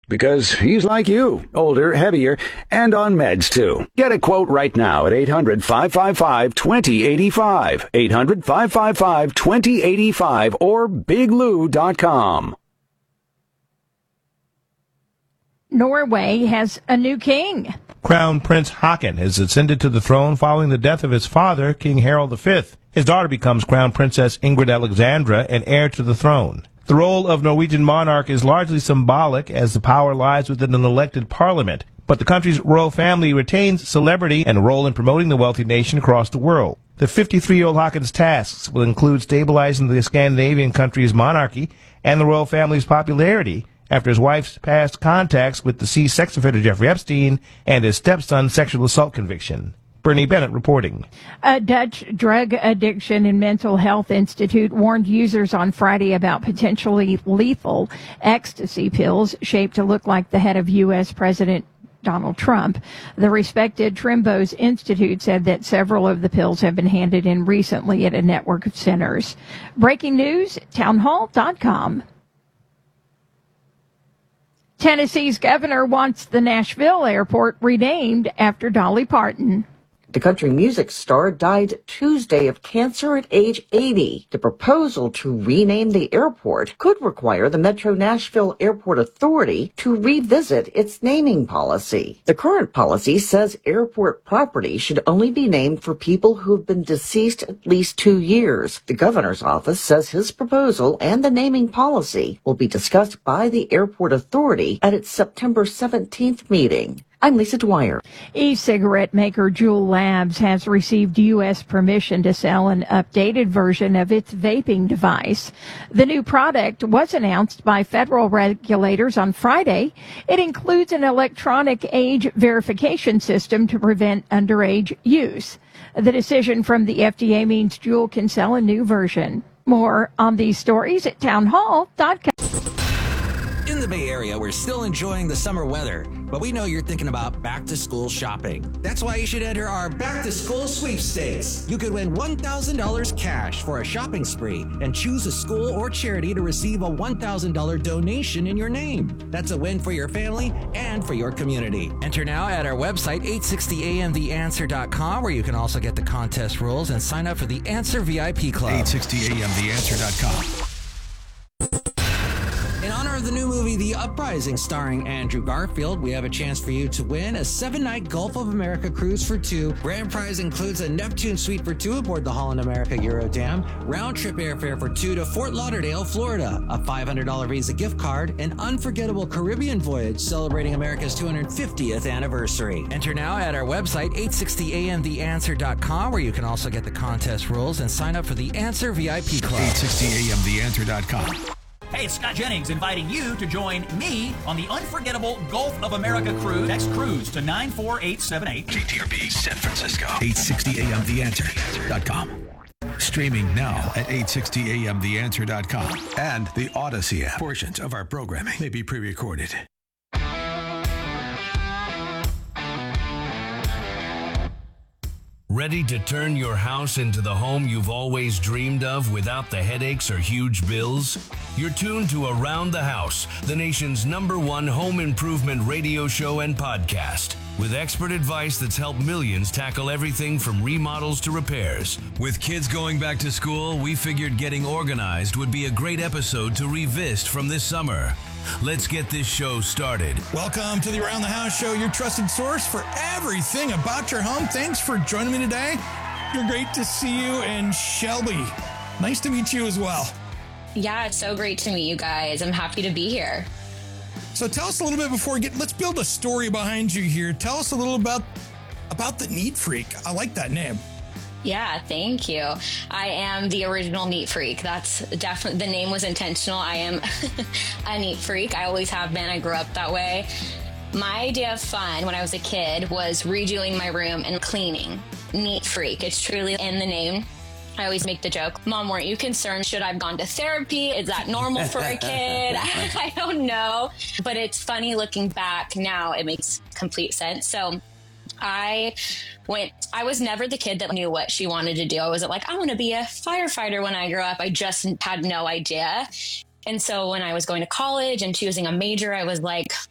because he's like you, older, heavier, and on meds too. Get a quote right now at 800-555-2085, 800-555-2085, or biglou.com. Norway has a new king. Crown Prince Haakon has ascended to the throne following the death of his father, King Harald V. His daughter becomes Crown Princess Ingrid Alexandra and heir to the throne. The role of Norwegian monarch is largely symbolic, as the power lies within an elected parliament. But the country's royal family retains celebrity and a role in promoting the wealthy nation across the world. The 53-year-old Haakon's tasks will include stabilizing the Scandinavian country's monarchy and the royal family's popularity after his wife's past contacts with the sex offender Jeffrey Epstein and his stepson's sexual assault conviction. Bernie Bennett reporting. A Dutch drug addiction and mental health institute warned users on Friday about potentially lethal ecstasy pills shaped to look like the head of U.S. President Donald Trump. The respected Trimbos Institute said that several of the pills have been handed in recently at a network of centers. Breaking news, townhall.com. Tennessee's governor wants the Nashville airport renamed after Dolly Parton. The country music star died Tuesday of cancer at age 80. The proposal to rename the airport could require the Metro Nashville Airport Authority to revisit its naming policy. The current policy says airport property should only be named for people who have been deceased at least 2 years. The governor's office says his proposal and the naming policy will be discussed by the airport authority at its September 17th meeting. I'm Lisa Dwyer. E-cigarette maker Juul Labs has received U.S. permission to sell an updated version of its vaping device. The new product was announced by federal regulators on Friday. It includes an electronic age verification system to prevent underage use. The decision from the FDA means Juul can sell a new version. More on these stories at townhall.com. In the Bay Area, we're still enjoying the summer weather, but we know you're thinking about back-to-school shopping. That's why you should enter our back-to-school sweepstakes. You could win $1,000 cash for a shopping spree and choose a school or charity to receive a $1,000 donation in your name. That's a win for your family and for your community. Enter now at our website, 860amtheanswer.com, where you can also get the contest rules and sign up for the Answer VIP Club. 860amtheanswer.com. In honor of the new movie, The Uprising, starring Andrew Garfield, we have a chance for you to win a 7-night Gulf of America cruise for two. Grand prize includes a Neptune suite for two aboard the Holland America Eurodam, round-trip airfare for two to Fort Lauderdale, Florida, a $500 Visa gift card, an unforgettable Caribbean voyage celebrating America's 250th anniversary. Enter now at our website, 860amtheanswer.com, where you can also get the contest rules and sign up for the Answer VIP Club. 860amtheanswer.com. Hey, it's Scott Jennings inviting you to join me on the unforgettable Gulf of America cruise. Text cruise to 94878. KTRB San Francisco. 860amtheanswer.com. Streaming now at 860amtheanswer.com and the Odyssey app. Portions of our programming may be pre-recorded. Ready to turn your house into the home you've always dreamed of without the headaches or huge bills? You're tuned to Around the House, the nation's #1 home improvement radio show and podcast, with expert advice that's helped millions tackle everything from remodels to repairs. With kids going back to school, we figured getting organized would be a great episode to revisit from this summer. Let's get this show started. Welcome to the Around the House Show, your trusted source for everything about your home. Thanks for joining me today. You're great to see you, and Shelby, nice to meet you as well. Yeah, it's so great to meet you guys. I'm happy to be here. So tell us a little bit before we let's build a story behind you here. Tell us a little about the Neat Freak. I like that name. Yeah, thank you. I am the original neat freak. That's definitely, the name was intentional. I am a neat freak. I always have been. I grew up that way. My idea of fun when I was a kid was redoing my room and cleaning. Neat freak. It's truly in the name. I always make the joke, Mom, weren't you concerned? Should I have gone to therapy? Is that normal for a kid? I don't know. But it's funny looking back now. It makes complete sense. So I was never the kid that knew what she wanted to do. I wasn't like, I want to be a firefighter when I grow up. I just had no idea. And so when I was going to college and choosing a major, I was like,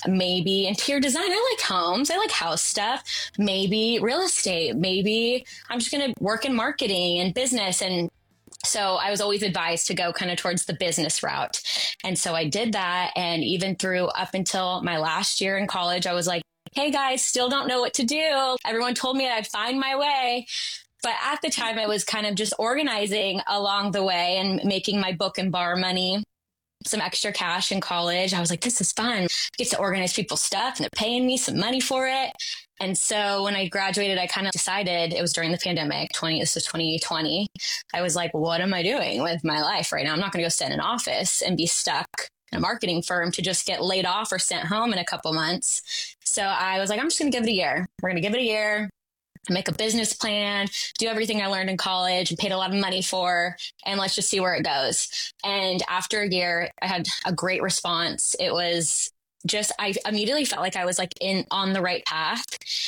maybe interior design. I like homes. I like house stuff. Maybe real estate. Maybe I'm just going to work in marketing and business. And so I was always advised to go kind of towards the business route. And so I did that. And even through up until my last year in college, I was like, hey guys, still don't know what to do. Everyone told me I'd find my way. But at the time, I was kind of just organizing along the way and making my book and bar money, some extra cash in college. I was like, this is fun. I get to organize people's stuff and they're paying me some money for it. And so when I graduated, I kind of decided, it was during the pandemic, this was 2020. I was like, what am I doing with my life right now? I'm not going to go sit in an office and be stuck in a marketing firm to just get laid off or sent home in a couple months. So I was like, I'm just going to give it a year. We're going to give it a year. Make a business plan, do everything I learned in college and paid a lot of money for, and let's just see where it goes. And after a year, I had a great response. It was just, I immediately felt like I was on the right path.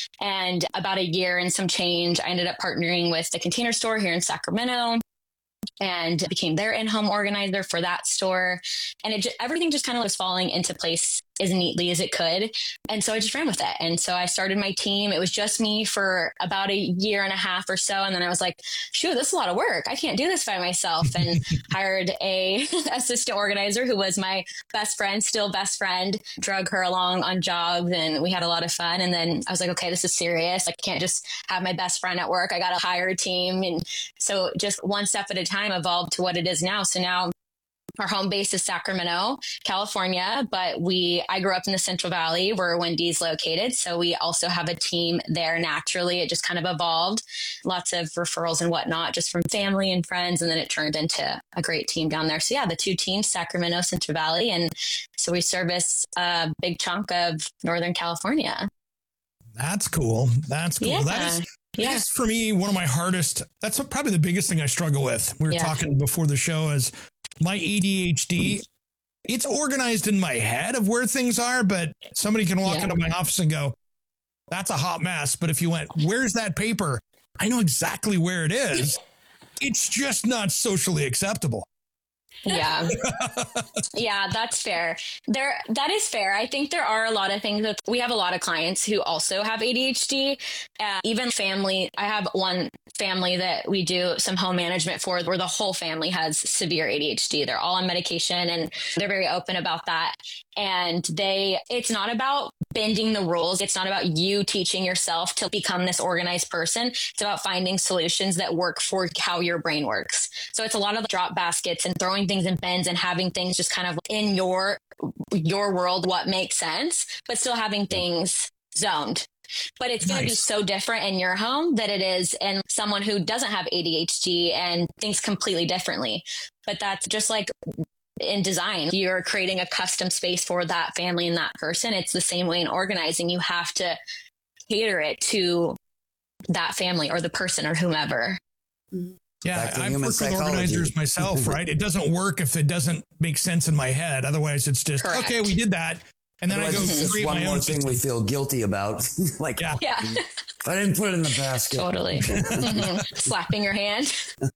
And about a year and some change, I ended up partnering with the Container Store here in Sacramento and became their in-home organizer for that store. And everything just kind of was falling into place as neatly as it could. And so I just ran with it. And so I started my team. It was just me for about a year and a half or so. And then I was like, shoot, this is a lot of work. I can't do this by myself. And hired a assistant organizer who was my best friend, still best friend, drug her along on jobs. And we had a lot of fun. And then I was like, okay, this is serious. I can't just have my best friend at work. I got to hire a team. And so just one step at a time evolved to what it is now. So now our home base is Sacramento, California, but I grew up in the Central Valley where Wendy's located. So we also have a team there naturally. It just kind of evolved. Lots of referrals and whatnot just from family and friends. And then it turned into a great team down there. So yeah, the two teams, Sacramento, Central Valley. And so we service a big chunk of Northern California. That's cool. That's cool. Yeah. That's for me, one of my hardest, that's probably the biggest thing I struggle with. We were talking before the show is my ADHD. It's organized in my head of where things are, but somebody can walk into my office and go, that's a hot mess. But if you went, where's that paper? I know exactly where it is. It's just not socially acceptable. Yeah. Yeah, that's fair. That is fair. I think there are a lot of things that we have a lot of clients who also have ADHD, even family. I have one family that we do some home management for where the whole family has severe ADHD. They're all on medication and they're very open about that. And it's not about bending the rules. It's not about you teaching yourself to become this organized person. It's about finding solutions that work for how your brain works. So it's a lot of drop baskets and throwing things in bins and having things just kind of in your world, what makes sense, but still having things zoned. But it's going to be so different in your home that it is in someone who doesn't have ADHD and thinks completely differently. But that's just like in design, you're creating a custom space for that family and that person. It's the same way in organizing. You have to cater it to that family or the person or whomever. Yeah, I've worked with organizers myself, right? It doesn't work if it doesn't make sense in my head. Otherwise, it's just, okay, we did that. And then otherwise, I go create one my more own thing system. we feel guilty about. Like, yeah. I didn't put it in the basket. Totally. Slapping your hand.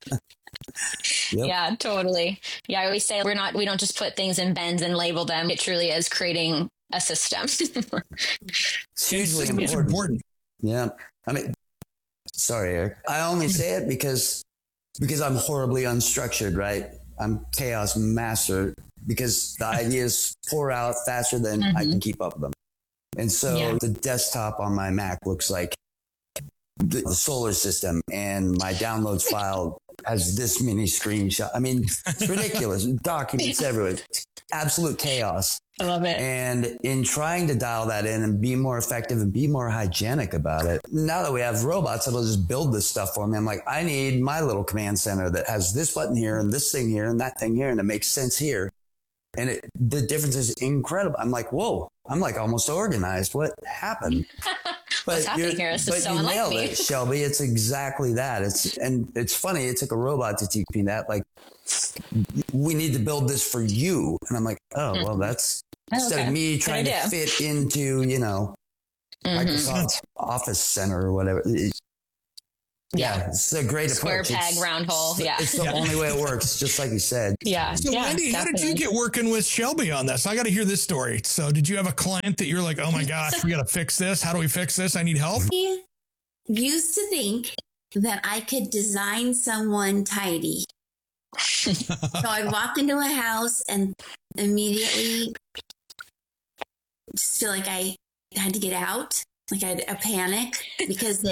Yep. Yeah, totally. Yeah, I always say we don't just put things in bins and label them. It truly is creating a system. It's hugely important. Yeah. I mean, sorry, Eric. I only say it because I'm horribly unstructured, right? I'm chaos master because the ideas pour out faster than I can keep up with them. And so the desktop on my Mac looks like the solar system, and my downloads file has this many screenshots. I mean, it's ridiculous. Documents everywhere. It's absolute chaos. I love it. And in trying to dial that in and be more effective and be more hygienic about it, now that we have robots that'll just build this stuff for me, I'm like, I need my little command center that has this button here and this thing here and that thing here, and it makes sense here. And the difference is incredible. I'm like, whoa, I'm like almost organized. What happened? What's happening here? This is so unlike nailed me. it, Shelby. It's exactly that. It's funny. It took a robot to teach me that. Like, we need to build this for you. And I'm like, oh, well, that's instead of me trying to fit into, Microsoft Office Center or whatever. Yeah, it's a great Square approach. peg, round hole. Yeah. It's the only way it works, just like you said. Yeah. So, Wendy, how did you get working with Shelby on this? I got to hear this story. So, did you have a client that you're like, oh my gosh, we got to fix this? How do we fix this? I need help. He used to think that I could design someone tidy. So I'd walk into a house and immediately just feel like I had to get out. Like I had a panic because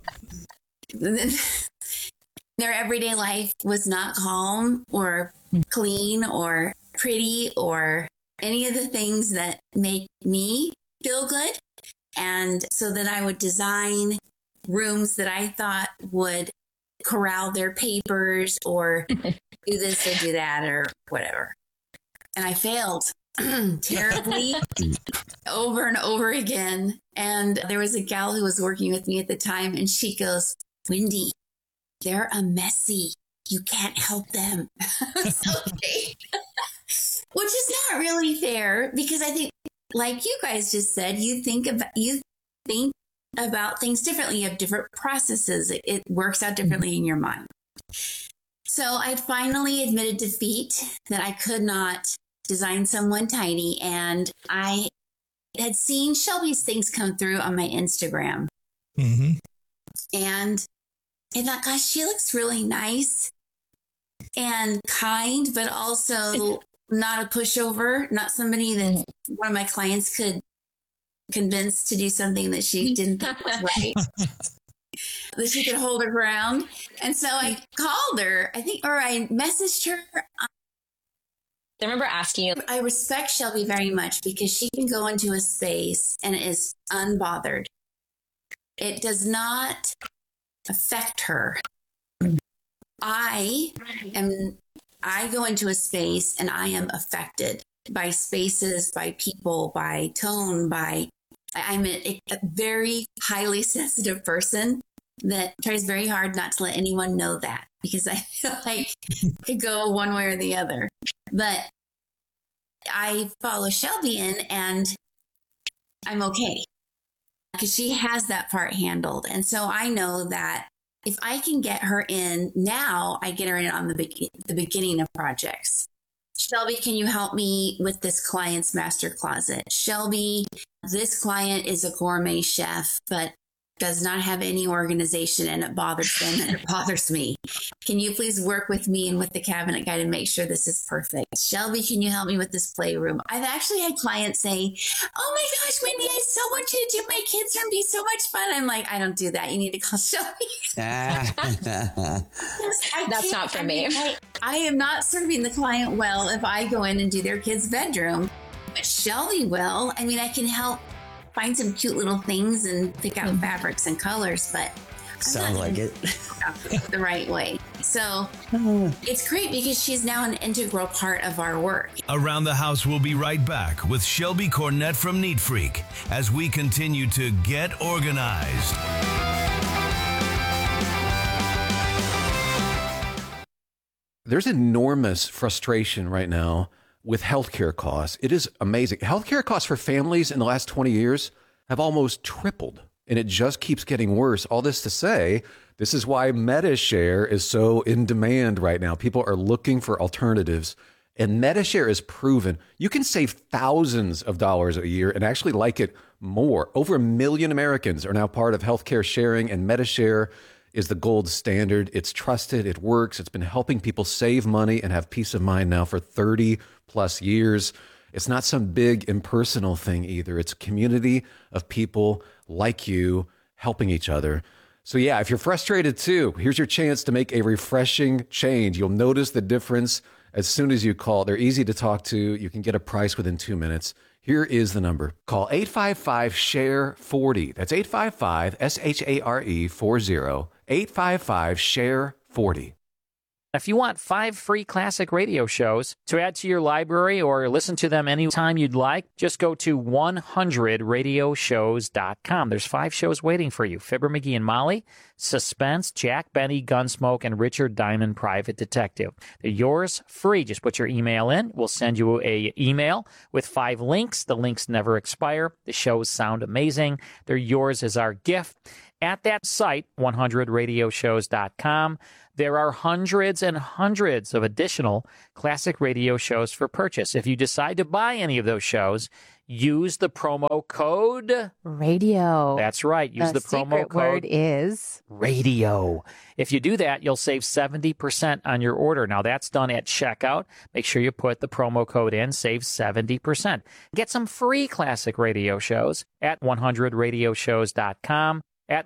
their everyday life was not calm or clean or pretty or any of the things that make me feel good. And so then I would design rooms that I thought would corral their papers or do this or do that or whatever. And I failed terribly over and over again. And there was a gal who was working with me at the time, and she goes, Wendy, they're a messy. You can't help them. Okay. Which is not really fair, because I think, like you guys just said, you think about things differently. You have different processes. It works out differently in your mind. So I finally admitted defeat that I could not design someone tiny, and I had seen Shelby's things come through on my Instagram. Mm-hmm. And I thought, gosh, she looks really nice and kind, but also not a pushover, not somebody that one of my clients could convince to do something that she didn't think was right. That she could hold her ground. And so I called her, I messaged her. I remember asking you. I respect Shelby very much because she can go into a space and is unbothered. It does not affect her. I go into a space and I am affected by spaces, by people, by tone, I'm a very highly sensitive person that tries very hard not to let anyone know that, because I feel like it could go one way or the other. But I follow Shelby in and I'm okay because she has that part handled. And so I know that if I can get her in now, I get her in on the beginning of projects. Shelby, can you help me with this client's master closet? Shelby, this client is a gourmet chef, but does not have any organization, and it bothers them and it bothers me. Can you please work with me and with the cabinet guy to make sure this is perfect? Shelby, can you help me with this playroom? I've actually had clients say, oh my gosh, Wendy, I so want you to do my kids' room, be so much fun. I'm like, I don't do that. You need to call Shelby. That's not for me. I am not serving the client well if I go in and do their kids' bedroom, but Shelby will. I mean, I can help find some cute little things and pick out fabrics and colors, but sounds like it the right way. So it's great because she's now an integral part of our work. Around the House will be right back with Shelby Cornett from Neat Freak as we continue to get organized. There's enormous frustration right now with healthcare costs. It is amazing. Healthcare costs for families in the last 20 years have almost tripled, and it just keeps getting worse. All this to say, this is why MediShare is so in demand right now. People are looking for alternatives, and MediShare is proven. You can save thousands of dollars a year and actually like it more. Over 1 million Americans are now part of healthcare sharing, and MediShare is the gold standard. It's trusted. It works. It's been helping people save money and have peace of mind now for 30 plus years. It's not some big impersonal thing either. It's a community of people like you helping each other. So yeah, if you're frustrated too, here's your chance to make a refreshing change. You'll notice the difference as soon as you call. They're easy to talk to. You can get a price within 2 minutes. Here is the number. Call 855-SHARE-40. That's 855-SHARE-40. 855-SHARE-40. If you want 5 free classic radio shows to add to your library or listen to them anytime you'd like, just go to 100radioshows.com. There's 5 shows waiting for you. Fibber McGee and Molly, Suspense, Jack Benny, Gunsmoke, and Richard Diamond, Private Detective. They're yours free. Just put your email in. We'll send you a email with 5 links. The links never expire. The shows sound amazing. They're yours as our gift. At that site, 100radioshows.com, there are hundreds and hundreds of additional classic radio shows for purchase. If you decide to buy any of those shows, use the promo code radio. That's right. Use the promo secret code word is radio. If you do that, you'll save 70% on your order. Now, that's done at checkout. Make sure you put the promo code in, save 70%. Get some free classic radio shows at 100radioshows.com, at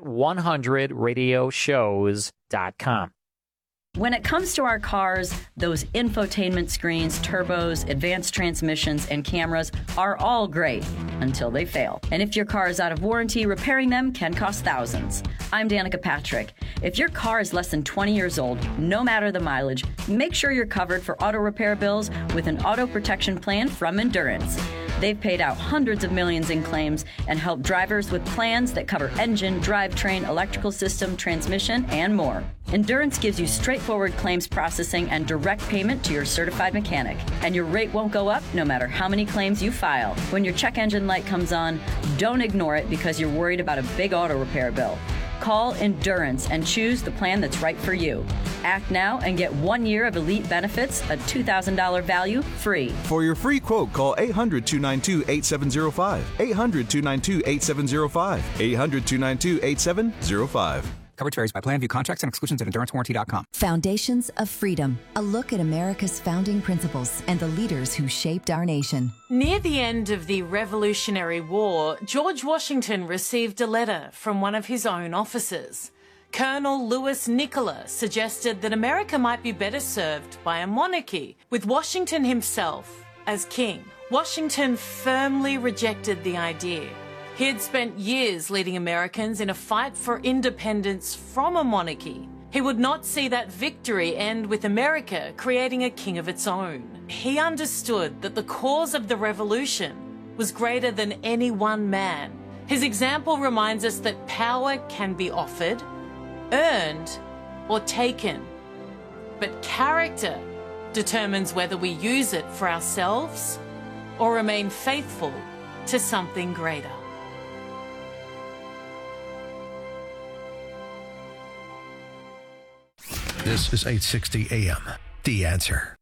100radioshows.com. When it comes to our cars, those infotainment screens, turbos, advanced transmissions, and cameras are all great until they fail. And if your car is out of warranty, repairing them can cost thousands. I'm Danica Patrick. If your car is less than 20 years old, no matter the mileage, make sure you're covered for auto repair bills with an auto protection plan from Endurance. They've paid out hundreds of millions in claims and helped drivers with plans that cover engine, drivetrain, electrical system, transmission, and more. Endurance gives you straightforward claims processing and direct payment to your certified mechanic. And your rate won't go up no matter how many claims you file. When your check engine light comes on, don't ignore it because you're worried about a big auto repair bill. Call Endurance and choose the plan that's right for you. Act now and get 1 year of elite benefits, a $2,000 value, free. For your free quote, call 800-292-8705. 800-292-8705. 800-292-8705. Coverage varies by plan. View contracts and exclusions at endurancewarranty.com. Foundations of Freedom, a look at America's founding principles and the leaders who shaped our nation. Near the end of the Revolutionary War, George Washington received a letter from one of his own officers. Colonel Louis Nicola suggested that America might be better served by a monarchy, with Washington himself as king. Washington firmly rejected the idea. He had spent years leading Americans in a fight for independence from a monarchy. He would not see that victory end with America creating a king of its own. He understood that the cause of the revolution was greater than any one man. His example reminds us that power can be offered, earned, or taken. But character determines whether we use it for ourselves or remain faithful to something greater. This is 860 AM. The Answer.